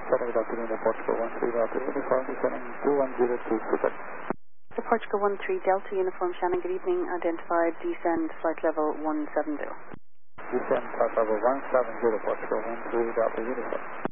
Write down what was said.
Sorry, Dr. Lima, Portugal 13 Delta Uniform, descending 21026. The Portugal 13 Delta Uniform, Shannon, good evening. Identified, descend, flight level 170. Descend, flight level 170, Portugal 13 Delta Uniform.